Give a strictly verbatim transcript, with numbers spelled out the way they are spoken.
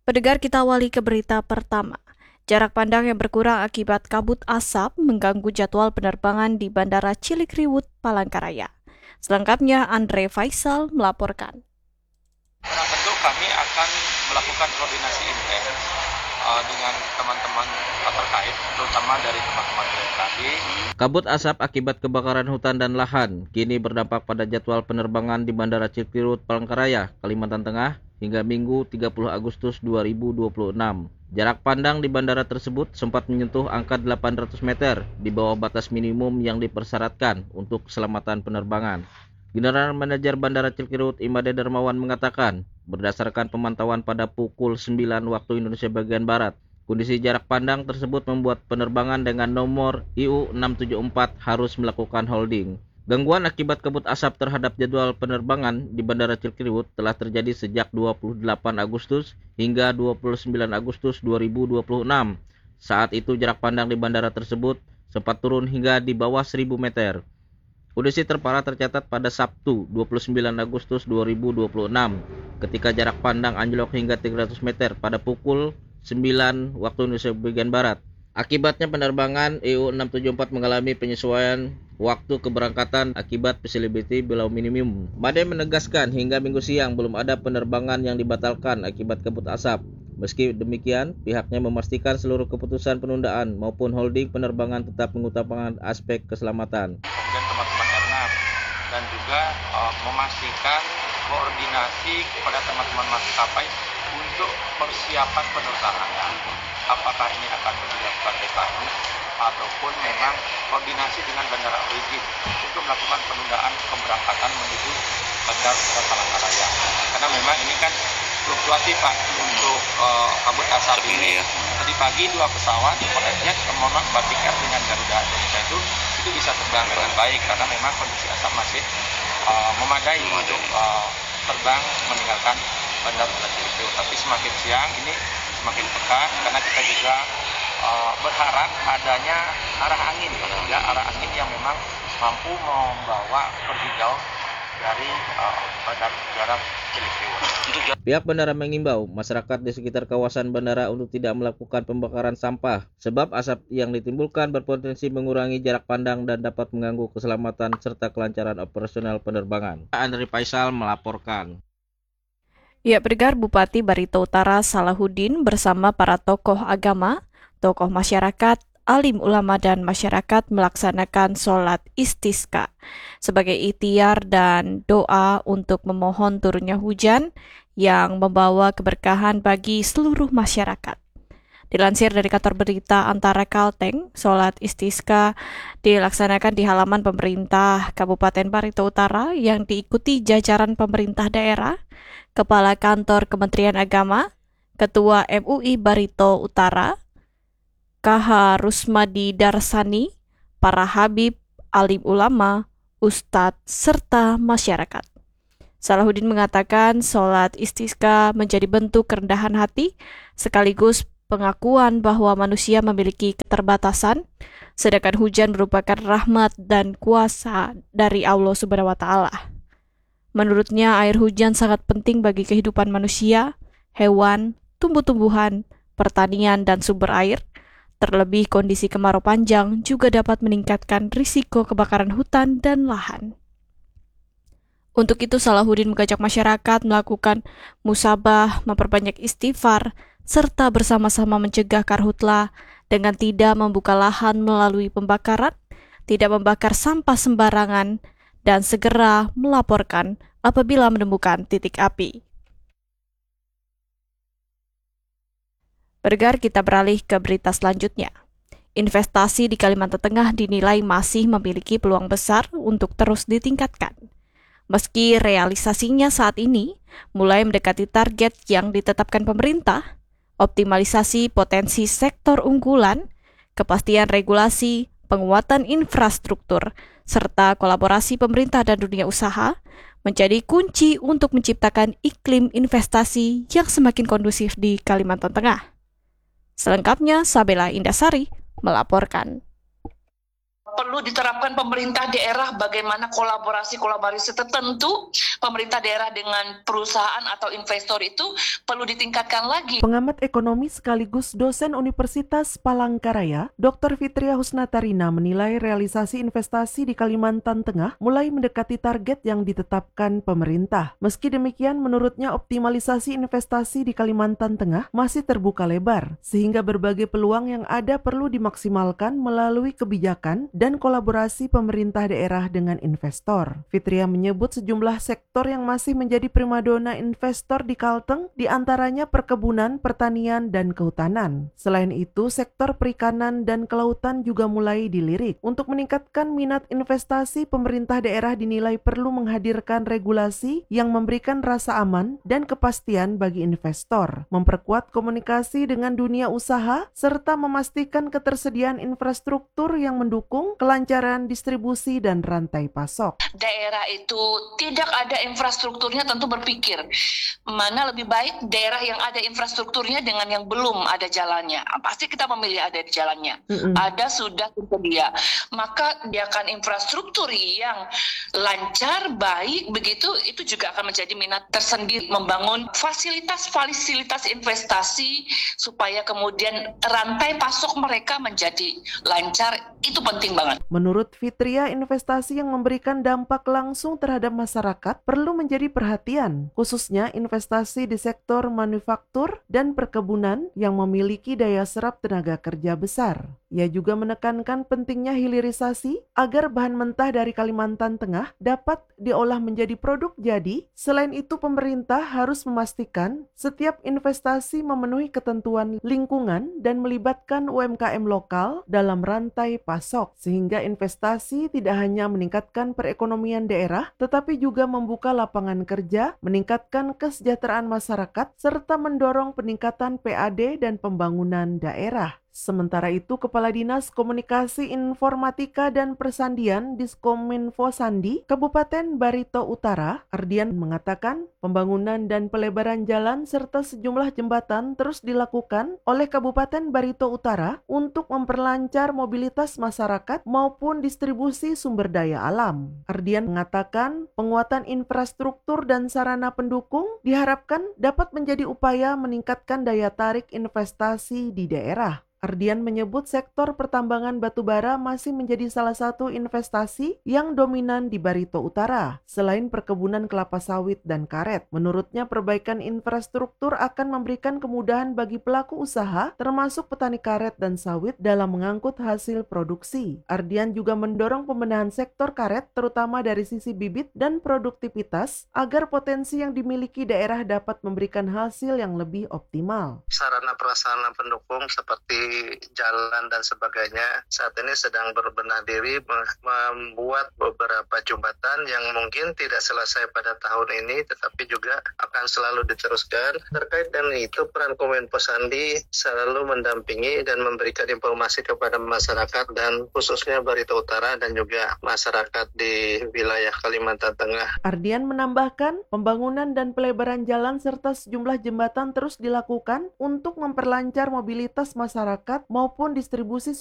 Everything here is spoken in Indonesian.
Pendengar, kita awali ke berita pertama. Jarak pandang yang berkurang akibat kabut asap mengganggu jadwal penerbangan di Bandara Cilikriwut, Palangkaraya. Selengkapnya, Andre Faisal melaporkan. Nah, tentu kami akan melakukan koordinasi intens uh, dengan teman-teman terkait, terutama dari teman-teman B M K G. Kabut asap akibat kebakaran hutan dan lahan kini berdampak pada jadwal penerbangan di Bandara Cilikriwut, Palangkaraya, Kalimantan Tengah hingga Minggu tiga puluh Agustus dua ribu dua puluh enam. Jarak pandang di bandara tersebut sempat menyentuh angka delapan ratus meter di bawah batas minimum yang dipersyaratkan untuk keselamatan penerbangan. General Manager Bandara Cilikriwut Imade Darmawan mengatakan, berdasarkan pemantauan pada pukul sembilan waktu Indonesia bagian Barat, kondisi jarak pandang tersebut membuat penerbangan dengan nomor I U enam tujuh empat harus melakukan holding. Gangguan akibat kabut asap terhadap jadwal penerbangan di Bandara Cilikriwut telah terjadi sejak dua puluh delapan Agustus hingga dua puluh sembilan Agustus dua ribu dua puluh enam. Saat itu jarak pandang di bandara tersebut sempat turun hingga di bawah seribu meter. Kondisi terparah tercatat pada Sabtu dua puluh sembilan Agustus dua ribu dua puluh enam ketika jarak pandang anjlok hingga tiga ratus meter pada pukul sembilan waktu Indonesia bagian Barat. Akibatnya penerbangan I U enam tujuh empat mengalami penyesuaian waktu keberangkatan akibat visibility below minimum. Made menegaskan hingga Minggu siang belum ada penerbangan yang dibatalkan akibat kabut asap. Meski demikian, pihaknya memastikan seluruh keputusan penundaan maupun holding penerbangan tetap mengutamakan aspek keselamatan. Kemudian teman-teman Airnav dan juga uh, memastikan koordinasi kepada teman-teman maskapai untuk persiapan penerbangan. Apakah ini akan dilakukan teknis ataupun memang koordinasi dengan bandara origin untuk melakukan penundaan keberangkatan menuju Bandara Palangkaraya. Karena memang ini kan fluktuatif Pak untuk uh, kabut asap ini. Tadi pagi dua pesawat Jet Mono Batik Air dengan Garuda Indonesia itu itu bisa terbang dengan baik karena memang kondisi asap masih uh, memadai untuk uh, terbang meninggalkan Bandara Cilikriwut. Tapi semakin siang ini semakin pekat karena kita juga uh, berharap adanya arah angin ya arah angin yang memang mampu membawa pergi jauh dari uh, bandara Cilikriwut. Pihak bandara mengimbau masyarakat di sekitar kawasan bandara untuk tidak melakukan pembakaran sampah sebab asap yang ditimbulkan berpotensi mengurangi jarak pandang dan dapat mengganggu keselamatan serta kelancaran operasional penerbangan. Andre Faisal melaporkan. Ya, pendengar, Bupati Barito Utara Salahuddin bersama para tokoh agama, tokoh masyarakat, alim ulama dan masyarakat melaksanakan sholat istisqa sebagai ikhtiar dan doa untuk memohon turunnya hujan yang membawa keberkahan bagi seluruh masyarakat. Dilansir dari kantor berita Antara Kalteng, sholat istisqa dilaksanakan di halaman pemerintah Kabupaten Barito Utara yang diikuti jajaran pemerintah daerah, Kepala Kantor Kementerian Agama, Ketua M U I Barito Utara, K H Rusmadi Darsani, para habib, alim ulama, ustadz, serta masyarakat. Salahuddin mengatakan sholat istisqa menjadi bentuk kerendahan hati sekaligus pengakuan bahwa manusia memiliki keterbatasan, sedangkan hujan merupakan rahmat dan kuasa dari Allah Subhanahu wa Ta'ala. Menurutnya, air hujan sangat penting bagi kehidupan manusia, hewan, tumbuh-tumbuhan, pertanian, dan sumber air. Terlebih kondisi kemarau panjang juga dapat meningkatkan risiko kebakaran hutan dan lahan. Untuk itu, Salahuddin mengajak masyarakat melakukan musabah, memperbanyak istighfar, serta bersama-sama mencegah karhutlah dengan tidak membuka lahan melalui pembakaran, tidak membakar sampah sembarangan, dan segera melaporkan apabila menemukan titik api. Pendengar, kita beralih ke berita selanjutnya. Investasi di Kalimantan Tengah dinilai masih memiliki peluang besar untuk terus ditingkatkan. Meski realisasinya saat ini mulai mendekati target yang ditetapkan pemerintah, optimalisasi potensi sektor unggulan, kepastian regulasi, penguatan infrastruktur, serta kolaborasi pemerintah dan dunia usaha menjadi kunci untuk menciptakan iklim investasi yang semakin kondusif di Kalimantan Tengah. Selengkapnya, Sabela Indasari melaporkan. perlu diterapkan pemerintah daerah bagaimana kolaborasi-kolaborasi tertentu pemerintah daerah dengan perusahaan atau investor itu perlu ditingkatkan lagi. Pengamat ekonomi sekaligus dosen Universitas Palangkaraya, Doktor Fitria Husnatarina menilai realisasi investasi di Kalimantan Tengah mulai mendekati target yang ditetapkan pemerintah. Meski demikian, menurutnya optimalisasi investasi di Kalimantan Tengah masih terbuka lebar, sehingga berbagai peluang yang ada perlu dimaksimalkan melalui kebijakan dan kolaborasi pemerintah daerah dengan investor. Fitria menyebut sejumlah sektor yang masih menjadi primadona investor di Kalteng, diantaranya perkebunan, pertanian, dan kehutanan. Selain itu, sektor perikanan dan kelautan juga mulai dilirik. Untuk meningkatkan minat investasi, pemerintah daerah dinilai perlu menghadirkan regulasi yang memberikan rasa aman dan kepastian bagi investor, memperkuat komunikasi dengan dunia usaha, serta memastikan ketersediaan infrastruktur yang mendukung kelancaran distribusi dan rantai pasok. Daerah itu tidak ada infrastrukturnya, tentu berpikir mana lebih baik daerah yang ada infrastrukturnya dengan yang belum ada jalannya. Pasti kita memilih ada jalannya. Mm-mm. Ada sudah tersedia. Maka diakan infrastruktur yang lancar, baik, begitu itu juga akan menjadi minat tersendiri membangun fasilitas-fasilitas investasi supaya kemudian rantai pasok mereka menjadi lancar. Itu penting banget. Menurut Fitria, investasi yang memberikan dampak langsung terhadap masyarakat perlu menjadi perhatian, khususnya investasi di sektor manufaktur dan perkebunan yang memiliki daya serap tenaga kerja besar. Ia juga menekankan pentingnya hilirisasi agar bahan mentah dari Kalimantan Tengah dapat diolah menjadi produk jadi. Selain itu, pemerintah harus memastikan setiap investasi memenuhi ketentuan lingkungan dan melibatkan U M K M lokal dalam rantai pasok, sehingga investasi tidak hanya meningkatkan perekonomian daerah, tetapi juga membuka lapangan kerja, meningkatkan kesejahteraan masyarakat, serta mendorong peningkatan P A D dan pembangunan daerah. Sementara itu, Kepala Dinas Komunikasi Informatika dan Persandian Diskominfo Sandi, Kabupaten Barito Utara, Ardian mengatakan pembangunan dan pelebaran jalan serta sejumlah jembatan terus dilakukan oleh Kabupaten Barito Utara untuk memperlancar mobilitas masyarakat maupun distribusi sumber daya alam. Ardian mengatakan penguatan infrastruktur dan sarana pendukung diharapkan dapat menjadi upaya meningkatkan daya tarik investasi di daerah. Ardian menyebut sektor pertambangan batubara masih menjadi salah satu investasi yang dominan di Barito Utara, selain perkebunan kelapa sawit dan karet. Menurutnya, perbaikan infrastruktur akan memberikan kemudahan bagi pelaku usaha, termasuk petani karet dan sawit, dalam mengangkut hasil produksi. Ardian juga mendorong pembenahan sektor karet, terutama dari sisi bibit dan produktivitas, agar potensi yang dimiliki daerah dapat memberikan hasil yang lebih optimal. Sarana prasarana pendukung seperti jalan dan sebagainya saat ini sedang berbenah diri membuat beberapa jembatan yang mungkin tidak selesai pada tahun ini tetapi juga akan selalu diteruskan. Terkait dengan itu, peran Kominfo Sandi selalu mendampingi dan memberikan informasi kepada masyarakat dan khususnya Barito Utara dan juga masyarakat di wilayah Kalimantan Tengah. Ardian menambahkan pembangunan dan pelebaran jalan serta sejumlah jembatan terus dilakukan untuk memperlancar mobilitas masyarakat maupun distribusi